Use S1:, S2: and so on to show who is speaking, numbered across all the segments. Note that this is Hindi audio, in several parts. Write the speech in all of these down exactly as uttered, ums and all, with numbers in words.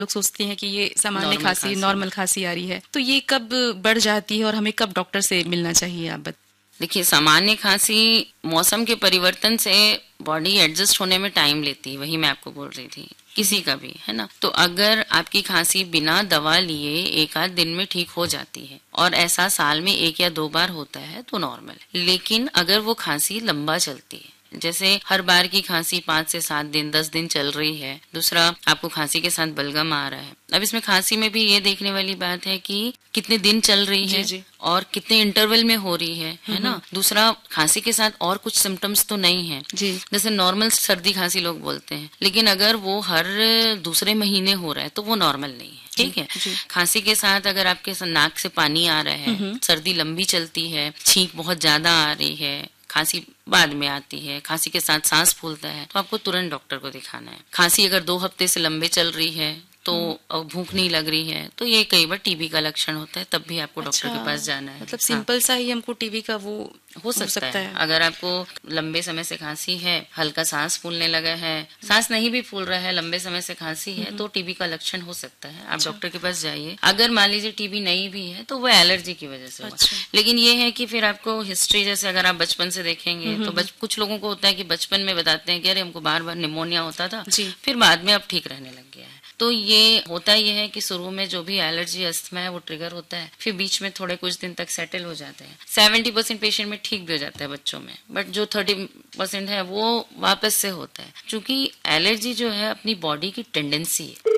S1: लोग सोचते हैं कि ये सामान्य
S2: नॉर्मल
S1: खांसी,
S2: खांसी।
S1: नॉर्मल खांसी आ रही है, तो ये कब बढ़ जाती है और हमें कब डॉक्टर से मिलना चाहिए, आप बत
S2: देखिए, सामान्य खांसी मौसम के परिवर्तन से बॉडी एडजस्ट होने में टाइम लेती है, वही मैं आपको बोल रही थी, किसी का भी, है ना। तो अगर आपकी खांसी बिना दवा लिए एक आध दिन में ठीक हो जाती है और ऐसा साल में एक या दो बार होता है तो नॉर्मल है। लेकिन अगर वो खांसी लंबा चलती है, जैसे हर बार की खांसी पाँच से सात दिन दस दिन चल रही है, दूसरा आपको खांसी के साथ बलगम आ रहा है। अब इसमें खांसी में भी ये देखने वाली बात है कि कितने दिन चल रही है
S1: जी, जी।
S2: और कितने इंटरवल में हो रही है, है ना। दूसरा, खांसी के साथ और कुछ सिम्टम्स तो नहीं है,
S1: जी।
S2: जैसे नॉर्मल सर्दी खांसी लोग बोलते हैं, लेकिन अगर वो हर दूसरे महीने हो रहा है तो वो नॉर्मल नहीं है, ठीक है।
S1: जी।
S2: खांसी के साथ अगर आपके नाक से पानी आ रहा है, सर्दी लंबी चलती है, छींक बहुत ज्यादा आ रही है, खांसी बाद में आती है, खांसी के साथ सांस फूलता है, तो आपको तुरंत डॉक्टर को दिखाना है। खांसी अगर दो हफ्ते से लंबे चल रही है तो भूख नहीं लग रही है, तो ये कई बार टीबी का लक्षण होता है, तब भी आपको डॉक्टर
S1: अच्छा,
S2: के पास जाना है।
S1: मतलब सिंपल सा ही हमको टीबी का वो
S2: हो सकता,
S1: सकता
S2: है,
S1: है।
S2: अगर आपको लंबे समय से खांसी है, हल्का सांस फूलने लगा है, सांस नहीं भी फूल रहा है, लंबे समय से खांसी है, तो टीबी का लक्षण हो सकता है, आप डॉक्टर के पास जाइए। अगर मान लीजिए टीबी नहीं भी है तो वो एलर्जी की वजह से हुआ।
S1: अच्छा।
S2: लेकिन ये है कि फिर आपको हिस्ट्री, जैसे अगर आप बचपन से देखेंगे तो बच, कुछ लोगों को होता है कि बचपन में बताते हैं कि अरे हमको बार बार निमोनिया होता था, फिर बाद में अब ठीक रहने लग गया है। तो ये होता ये है कि शुरू में जो भी एलर्जी अस्थमा है वो ट्रिगर होता है, फिर बीच में थोड़े कुछ दिन तक सेटल हो जाते हैं। सेवेंटी परसेंट पेशेंट में ठीक भी हो जाता है बच्चों में, बट जो थर्टी परसेंट है वो वापस से होता है, क्योंकि एलर्जी जो है अपनी बॉडी की टेंडेंसी है।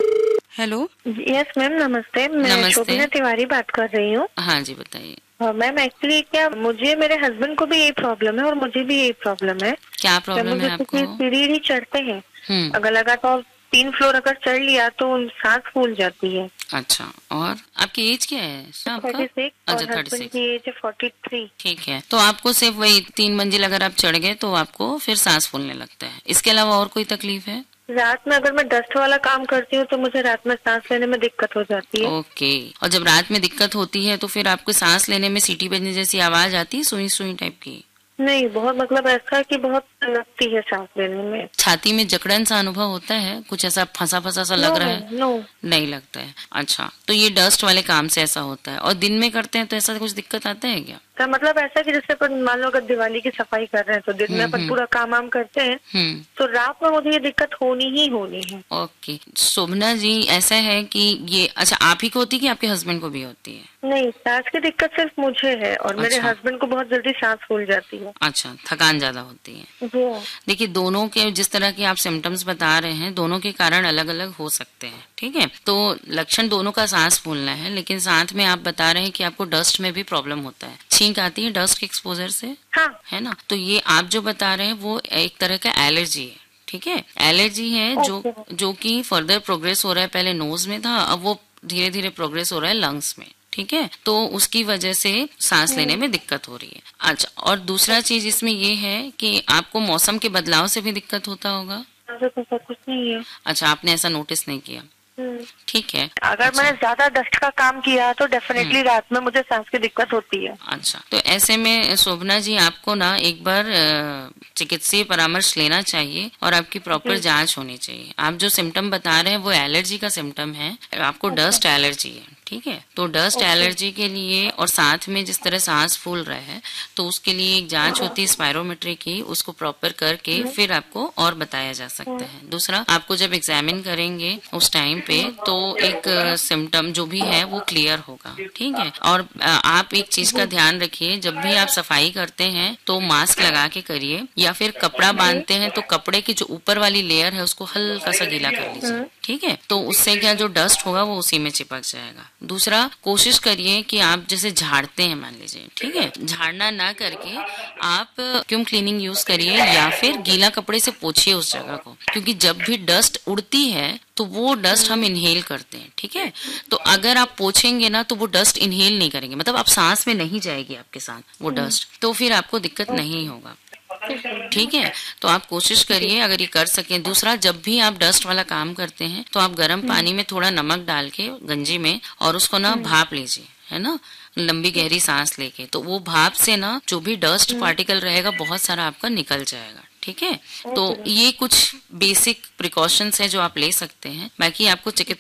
S1: हेलो।
S3: यस मैम, नमस्ते। मैं
S2: नमस्ते।
S3: शोभना तिवारी बात कर रही हूँ।
S2: हाँ जी, बताइए।
S3: मैम एक्चुअली क्या, मुझे मेरे हस्बैंड को भी यही प्रॉब्लम है और मुझे भी यही प्रॉब्लम है।
S2: क्या प्रॉब्लम है आपको?
S3: सीढ़ी ही चढ़ते हैं,
S2: हम्म
S3: अगर लगातार तीन फ्लोर अगर चढ़ लिया तो सांस फूल जाती है।
S2: अच्छा, और आपकी एज क्या है आपका?
S3: थर्टी सिक्स
S2: अच्छा,
S3: और हस्बैंड की एज है फोर्टी थ्री।
S2: ठीक है, तो आपको सिर्फ वही तीन मंजिल अगर आप चढ़ गए तो आपको फिर सांस फूलने लगता है, इसके अलावा और कोई तकलीफ है?
S3: रात में अगर मैं डस्ट वाला काम करती हूँ तो मुझे रात में सांस लेने में दिक्कत हो जाती है।
S2: ओके, और जब रात में दिक्कत होती है तो फिर आपको सांस लेने में सीटी बजने जैसी आवाज आती है, सुई सुई टाइप की?
S3: नहीं, बहुत मतलब ऐसा कि बहुत लगती है सांस लेने में।
S2: छाती में जकड़न सा अनुभव होता है, कुछ ऐसा फंसा फंसा सा लग
S3: नो,
S2: रहा है?
S3: नो,
S2: नहीं लगता है। अच्छा, तो ये डस्ट वाले काम से ऐसा होता है, और दिन में करते हैं तो ऐसा कुछ दिक्कत आता है क्या?
S3: तो मतलब ऐसा कि जैसे अपन मान लो अगर दिवाली की सफाई कर रहे हैं तो दिन में अपन पूरा काम वाम करते हैं,
S2: हम्म
S3: तो रात में मुझे ये दिक्कत होनी ही होनी है।
S2: ओके, शोभना जी, ऐसा है कि ये, अच्छा, आप ही को होती है कि आपके हस्बैंड को भी होती है?
S3: नहीं, सांस की दिक्कत सिर्फ मुझे है और मेरे
S2: अच्छा।
S3: हस्बैंड को बहुत जल्दी सांस फूल जाती है।
S2: अच्छा, थकान ज्यादा होती है।
S3: वो
S2: देखिए, दोनों के जिस तरह के आप सिम्टम्स बता रहे हैं, दोनों के कारण अलग अलग हो सकते हैं, ठीक है। तो लक्षण दोनों का सांस फूलना है, लेकिन साथ में आप बता रहे हैं कि आपको डस्ट में भी प्रॉब्लम होता है, छींक आती है डस्ट के एक्सपोजर से,
S3: हाँ,
S2: है ना। तो ये आप जो बता रहे हैं वो एक तरह का एलर्जी है, ठीक है। एलर्जी है जो जो कि फर्दर प्रोग्रेस हो रहा है, पहले नोज में था, अब वो धीरे धीरे प्रोग्रेस हो रहा है लंग्स में, ठीक है। तो उसकी वजह से सांस लेने में दिक्कत हो रही है। अच्छा, और दूसरा चीज इसमें ये है कि आपको मौसम के बदलाव से भी दिक्कत होता होगा?
S3: ऐसा कुछ नहीं है।
S2: अच्छा, आपने ऐसा नोटिस नहीं किया, ठीक है।
S3: अगर
S2: अच्छा।
S3: मैंने ज्यादा डस्ट का काम किया तो डेफिनेटली रात में मुझे सांस की दिक्कत होती है।
S2: अच्छा, तो ऐसे में शोभना जी, आपको ना एक बार चिकित्सीय परामर्श लेना चाहिए और आपकी प्रॉपर जांच होनी चाहिए। आप जो सिम्टम बता रहे हैं वो एलर्जी का सिम्टम है, आपको डस्ट एलर्जी है, ठीक है। तो डस्ट एलर्जी के लिए और साथ में जिस तरह सांस फूल रहा है, तो उसके लिए एक जांच होती है स्पायरोमेट्री की, उसको प्रॉपर करके फिर आपको और बताया जा सकता है। दूसरा, आपको जब एग्जामिन करेंगे उस टाइम पे तो एक सिम्टम जो भी है वो क्लियर होगा, ठीक है। और आप एक चीज का ध्यान रखिए, जब भी आप सफाई करते हैं तो मास्क लगा के करिए, या फिर कपड़ा बांधते हैं तो कपड़े की जो ऊपर वाली लेयर है उसको हल्का सा गीला कर लीजिए, ठीक है। तो उससे क्या, जो डस्ट होगा वो उसी में चिपक जाएगा। दूसरा, कोशिश करिए कि आप जैसे झाड़ते हैं मान लीजिए, ठीक है, झाड़ना ना करके आप वैक्यूम क्लीनिंग यूज करिए या फिर गीला कपड़े से पोछिए उस जगह को, क्योंकि जब भी डस्ट उड़ती है तो वो डस्ट हम इनहेल करते हैं, ठीक है। तो अगर आप पोछेंगे ना तो वो डस्ट इनहेल नहीं करेंगे, मतलब आप सांस में नहीं जाएगी आपके साथ वो डस्ट, तो फिर आपको दिक्कत नहीं होगा, ठीक है। तो आप कोशिश करिए अगर ये कर सकें। दूसरा, जब भी आप डस्ट वाला काम करते हैं तो आप गर्म पानी में थोड़ा नमक डाल के गंजी में और उसको ना भाप लीजिए, है ना, लंबी गहरी सांस लेके, तो वो भाप से ना जो भी डस्ट पार्टिकल रहेगा बहुत सारा आपका निकल जाएगा, ठीक है। तो ये कुछ बेसिक प्रिकॉशंस है जो आप ले सकते हैं। बाकी आपको चिकित्सा